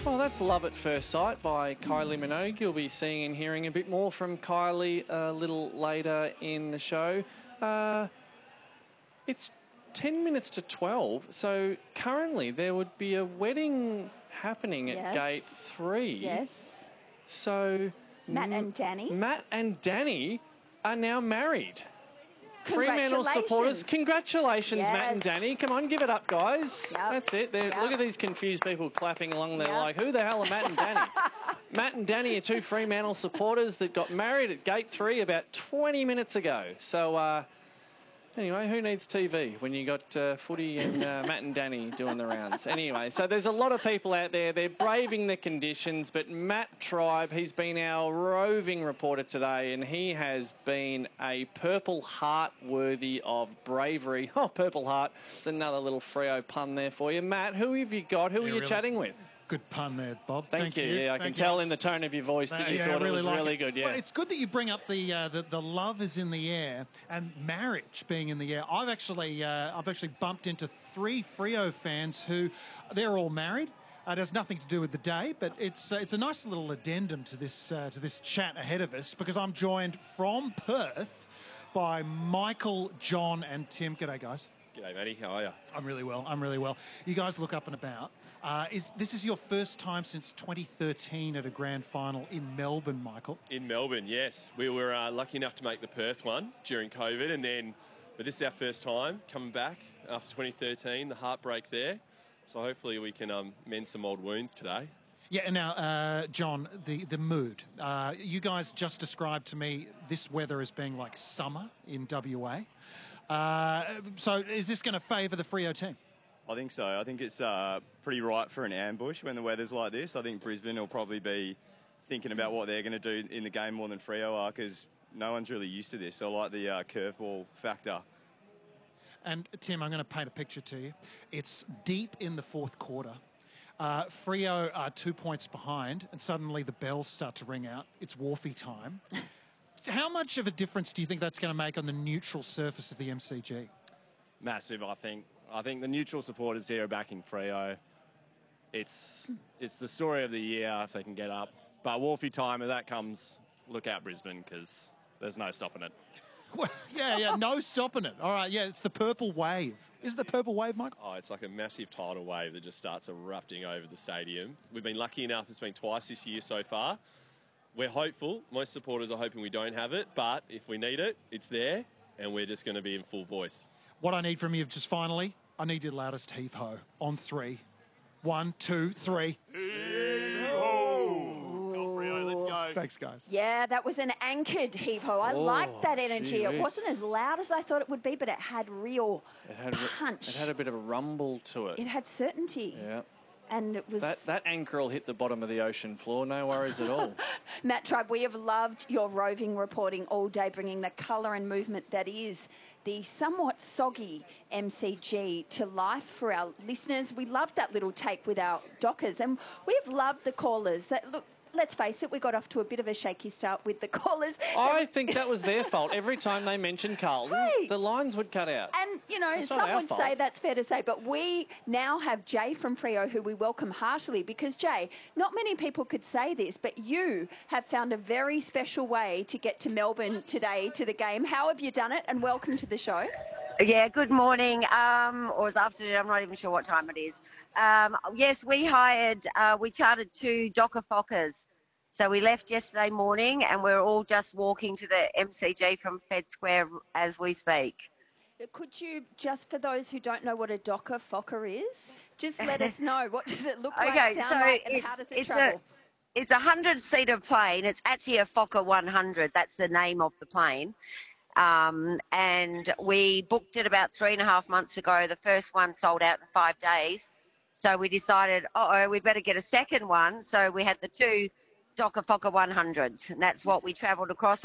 Well, that's Love at First Sight by Kylie Minogue. You'll be seeing and hearing a bit more from Kylie a little later in the show. It's 10 minutes to 12, so currently there would be a wedding happening at Gate 3. Yes. So Matt and Danny are now married. Fremantle supporters, congratulations, Matt and Danny. Come on, give it up, guys. Yep. That's it. Look at these confused people clapping along there like, who the hell are Matt and Danny? Matt and Danny are two Fremantle supporters that got married at Gate 3 about 20 minutes ago. So, anyway, who needs TV when you got footy and Matt and Danny doing the rounds? Anyway, so there's a lot of people out there. They're braving the conditions, but Matt Tribe, he's been our roving reporter today, and he has been a Purple Heart worthy of bravery. Oh, Purple Heart. It's another little Freo pun there for you. Matt, who have you got? Who are you chatting with? Good pun there, Bob. Thank you. Yeah, I can tell in the tone of your voice that you thought it was really good. Yeah, well, it's good that you bring up the love is in the air and marriage being in the air. I've actually bumped into 3 Freo fans who they're all married. It has nothing to do with the day, but it's a nice little addendum to this chat ahead of us, because I'm joined from Perth by Michael, John, and Tim. G'day, guys. G'day, Matty. How are you? I'm really well. You guys look up and about. This is your first time since 2013 at a grand final in Melbourne, Michael? In Melbourne, yes. We were lucky enough to make the Perth one during COVID, but this is our first time coming back after 2013, the heartbreak there. So hopefully we can mend some old wounds today. Yeah, and now, John, the mood. You guys just described to me this weather as being like summer in WA. So is this going to favour the Freo team? I think so. I think it's pretty ripe for an ambush when the weather's like this. I think Brisbane will probably be thinking about what they're going to do in the game more than Freo are, because no one's really used to this. So I like the curveball factor. And, Tim, I'm going to paint a picture to you. It's deep in the fourth quarter. Freo are 2 points behind, and suddenly the bells start to ring out. It's Wharfie time. How much of a difference do you think that's going to make on the neutral surface of the MCG? Massive, I think. I think the neutral supporters here are backing Freo. It's the story of the year if they can get up. But Wharfie time, if that comes, look out Brisbane, because there's no stopping it. Well, yeah, no stopping it. All right, yeah, it's the purple wave. Is it the purple wave, Michael? Oh, it's like a massive tidal wave that just starts erupting over the stadium. We've been lucky enough, it's been twice this year so far. We're hopeful. Most supporters are hoping we don't have it, but if we need it, it's there, and we're just going to be in full voice. What I need from you, just finally, I need your loudest heave-ho on 3. 1, 2, 3. Let's go. Thanks, guys. Yeah, that was an anchored heave-ho. I liked that energy. It wasn't as loud as I thought it would be, but it had real punch. It had a bit of a rumble to it. It had certainty. Yeah. And it was... That anchor will hit the bottom of the ocean floor, no worries at all. Matt Tribe, we have loved your roving reporting all day, bringing the colour and movement that is the somewhat soggy MCG to life for our listeners. We loved that little take with our Dockers, and we've loved the callers. That look, let's face it, we got off to a bit of a shaky start with the callers. I think that was their fault. Every time they mentioned Carlton, the lines would cut out. And, you know, some would say that's fair to say, but we now have Jay from Freo, who we welcome heartily, because, Jay, not many people could say this, but you have found a very special way to get to Melbourne today to the game. How have you done it? And welcome to the show. Yeah, good morning, or it's afternoon, I'm not even sure what time it is. Yes, we chartered 2 Docker Fockers. So we left yesterday morning and we're all just walking to the MCG from Fed Square as we speak. Could you, just for those who don't know what a Docker Fokker is, just let us know, what does it look like, sound like, and how does it travel? It's a 100-seater plane. It's actually a Fokker 100. That's the name of the plane. And we booked it about 3.5 months ago. The first one sold out in 5 days. So we decided, we better get a second one. So we had the 2 Docker Fokker 100s, and that's what we travelled across.